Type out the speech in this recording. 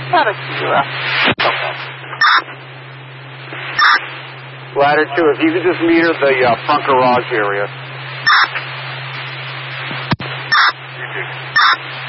Ladder 2. Okay. Ladder 2, if you could just meter the front garage area.